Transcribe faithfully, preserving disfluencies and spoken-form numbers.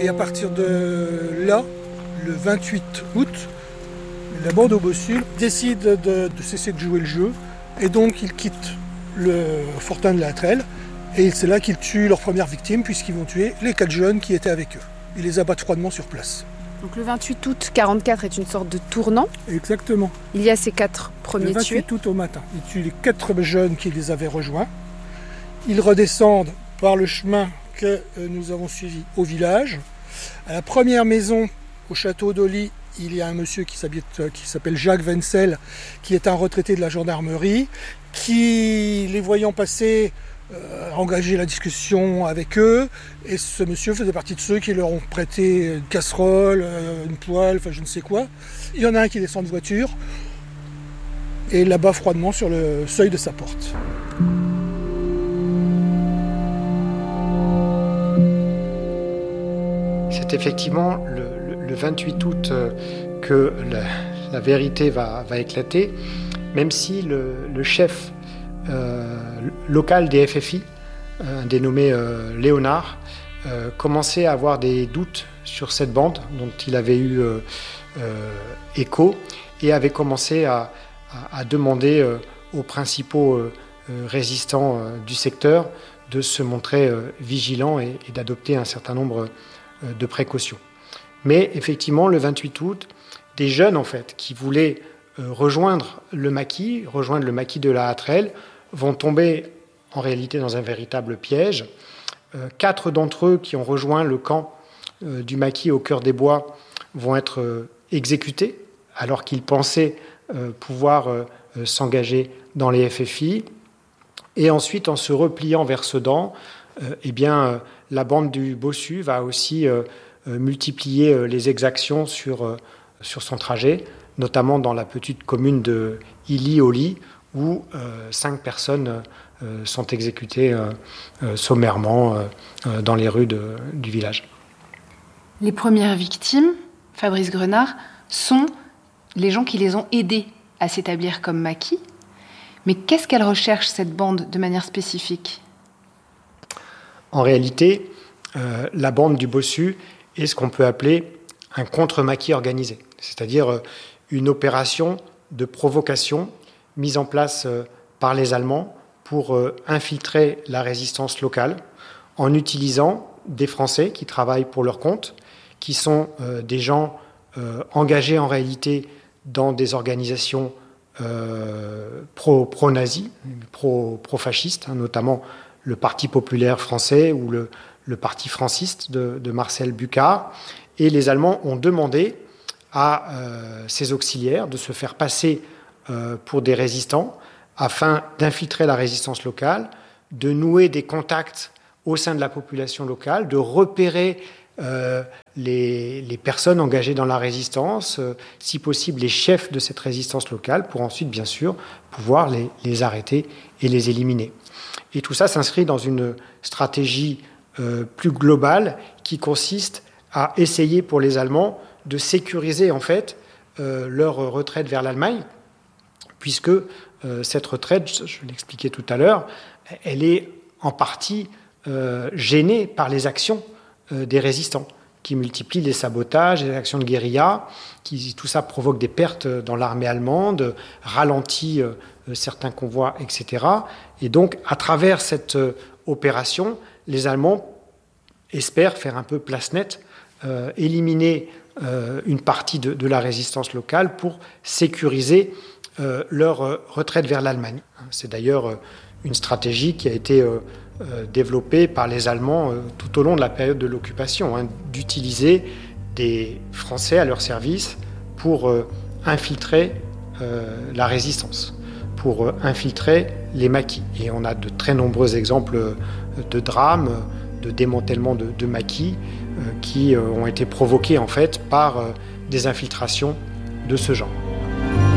Et à partir de là, le vingt-huit août, la bande au bossu décide de, de cesser de jouer le jeu et donc ils quittent le fortin de la Hatterelle et c'est là qu'ils tuent leur première victime puisqu'ils vont tuer les quatre jeunes qui étaient avec eux. Ils les abattent froidement sur place. Donc le vingt-huit août quarante-quatre est une sorte de tournant. Exactement. Il y a ces quatre premiers tués. Le vingt-huit août au matin, ils tuent les quatre jeunes qui les avaient rejoints. Ils redescendent par le chemin que nous avons suivi au village. À la première maison, au château d'Oli, il y a un monsieur qui s'appelle Jacques Wenzel, qui est un retraité de la gendarmerie, qui, les voyant passer, euh, a engagé la discussion avec eux. Et ce monsieur faisait partie de ceux qui leur ont prêté une casserole, euh, une poêle, enfin je ne sais quoi. Il y en a un qui descend de voiture et l'abat froidement sur le seuil de sa porte. C'est effectivement le, le, le vingt-huit août euh, que la, la vérité va, va éclater, même si le, le chef euh, local des F F I, un dénommé euh, Léonard, euh, commençait à avoir des doutes sur cette bande dont il avait eu euh, euh, écho et avait commencé à, à, à demander euh, aux principaux euh, résistants euh, du secteur de se montrer euh, vigilants et, et d'adopter un certain nombre euh, de précautions. Mais effectivement, le vingt-huit août, des jeunes en fait qui voulaient euh, rejoindre le maquis, rejoindre le maquis de la Hatterelle, vont tomber en réalité dans un véritable piège. Euh, quatre d'entre eux qui ont rejoint le camp euh, du maquis au cœur des bois vont être euh, exécutés alors qu'ils pensaient euh, pouvoir euh, s'engager dans les F F I. Et ensuite, en se repliant vers Sedan, euh, eh bien, euh, la bande du bossu va aussi euh, euh, multiplier euh, les exactions sur, euh, sur son trajet, notamment dans la petite commune de Illy-Oli, où euh, cinq personnes euh, sont exécutées euh, euh, sommairement euh, dans les rues de, du village. Les premières victimes, Fabrice Grenard, sont les gens qui les ont aidés à s'établir comme maquis. Mais qu'est-ce qu'elle recherche, cette bande, de manière spécifique ? En réalité, euh, la bande du bossu est ce qu'on peut appeler un contre-maquis organisé, c'est-à-dire euh, une opération de provocation mise en place euh, par les Allemands pour euh, infiltrer la résistance locale en utilisant des Français qui travaillent pour leur compte, qui sont euh, des gens euh, engagés en réalité dans des organisations euh, pro, pro-nazis, pro, pro-fascistes, hein, notamment le Parti populaire français ou le, le Parti franciste de, de Marcel Bucard. Et les Allemands ont demandé à euh, ces auxiliaires de se faire passer euh, pour des résistants afin d'infiltrer la résistance locale, de nouer des contacts au sein de la population locale, de repérer euh, les, les personnes engagées dans la résistance, euh, si possible les chefs de cette résistance locale, pour ensuite, bien sûr, pouvoir les, les arrêter et les éliminer. Et tout ça s'inscrit dans une stratégie euh, plus globale qui consiste à essayer pour les Allemands de sécuriser en fait euh, leur retraite vers l'Allemagne, puisque euh, cette retraite, je l'expliquais tout à l'heure, elle est en partie euh, gênée par les actions euh, des résistants, qui multiplient les sabotages, les actions de guérilla, qui, tout ça provoque des pertes dans l'armée allemande, ralentit euh, certains convois, et cetera. Et donc, à travers cette euh, opération, les Allemands espèrent faire un peu place nette, euh, éliminer euh, une partie de, de la résistance locale pour sécuriser euh, leur euh, retraite vers l'Allemagne. C'est d'ailleurs euh, une stratégie qui a été euh, euh, développée par les Allemands euh, tout au long de la période de l'occupation, hein, d'utiliser des Français à leur service pour euh, infiltrer euh, la résistance, pour euh, infiltrer les maquis. Et on a de très nombreux exemples de drames, de démantèlement de, de maquis euh, qui euh, ont été provoqués en fait par euh, des infiltrations de ce genre.